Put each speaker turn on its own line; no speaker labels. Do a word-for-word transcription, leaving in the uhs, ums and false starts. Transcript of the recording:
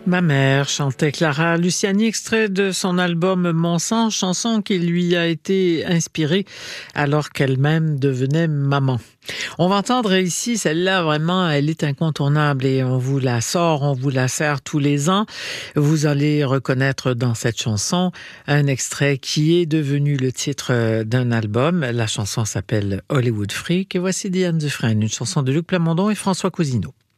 Ma mère, chantait Clara Luciani, extrait de son album Mon sang, chanson qui lui a été inspirée alors qu'elle-même devenait maman. On va entendre ici, celle-là vraiment, elle est incontournable et on vous la sort, on vous la sert tous les ans. Vous allez reconnaître dans cette chanson un extrait qui est devenu le titre d'un album. La chanson s'appelle Hollywood Freak et voici Diane Dufresne, une chanson de Luc Plamondon et François Cousineau.